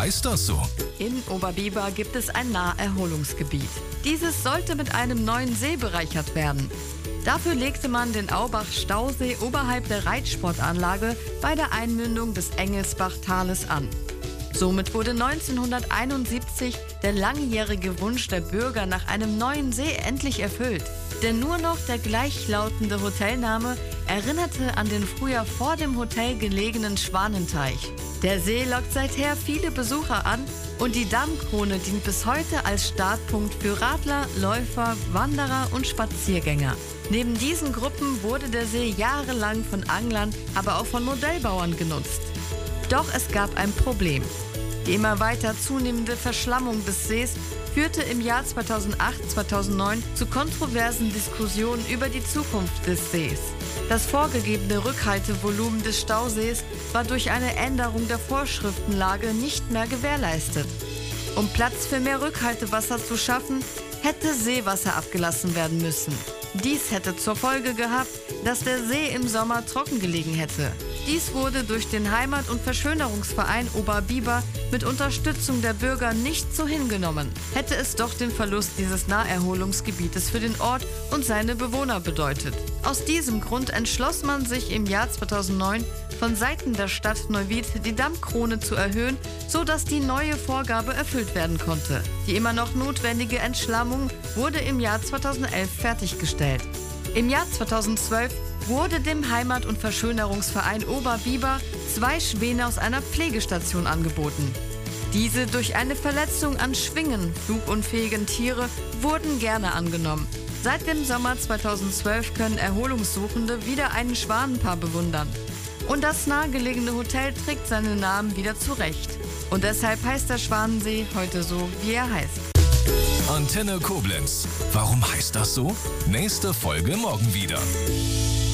heißt das so? In Oberbiber gibt es ein Naherholungsgebiet. Dieses sollte mit einem neuen See bereichert werden. Dafür legte man den Aubach-Stausee oberhalb der Reitsportanlage bei der Einmündung des Engelsbach-Tales an. Somit wurde 1971 der langjährige Wunsch der Bürger nach einem neuen See endlich erfüllt. Denn nur noch der gleichlautende Hotelname erinnerte an den früher vor dem Hotel gelegenen Schwanenteich. Der See lockt seither viele Besucher an und die Dammkrone dient bis heute als Startpunkt für Radler, Läufer, Wanderer und Spaziergänger. Neben diesen Gruppen wurde der See jahrelang von Anglern, aber auch von Modellbauern genutzt. Doch es gab ein Problem. Die immer weiter zunehmende Verschlammung des Sees führte im Jahr 2008/2009 zu kontroversen Diskussionen über die Zukunft des Sees. Das vorgegebene Rückhaltevolumen des Stausees war durch eine Änderung der Vorschriftenlage nicht mehr gewährleistet. Um Platz für mehr Rückhaltewasser zu schaffen, hätte Seewasser abgelassen werden müssen. Dies hätte zur Folge gehabt, dass der See im Sommer trocken gelegen hätte. Dies wurde durch den Heimat- und Verschönerungsverein Oberbiber mit Unterstützung der Bürger nicht so hingenommen. Hätte es doch den Verlust dieses Naherholungsgebietes für den Ort und seine Bewohner bedeutet. Aus diesem Grund entschloss man sich im Jahr 2009 von Seiten der Stadt Neuwied die Dammkrone zu erhöhen, sodass die neue Vorgabe erfüllt werden konnte. Die immer noch notwendige Entschlammung wurde im Jahr 2011 fertiggestellt. Im Jahr 2012 wurde dem Heimat- und Verschönerungsverein Oberbiber 2 Schwäne aus einer Pflegestation angeboten. Diese durch eine Verletzung an Schwingen flugunfähigen Tiere wurden gerne angenommen. Seit dem Sommer 2012 können Erholungssuchende wieder ein Schwanenpaar bewundern. Und das nahegelegene Hotel trägt seinen Namen wieder zurecht. Und deshalb heißt der Schwanensee heute so, wie er heißt. Antenne Koblenz. Warum heißt das so? Nächste Folge morgen wieder.